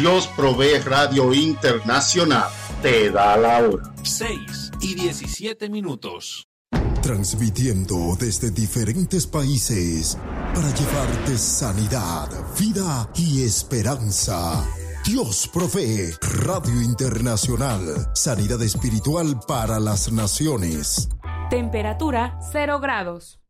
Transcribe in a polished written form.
Dios Provee Radio Internacional te da la hora. 6:17. Transmitiendo desde diferentes países para llevarte sanidad, vida y esperanza. Dios Provee Radio Internacional. Sanidad espiritual para las naciones. Temperatura 0 grados.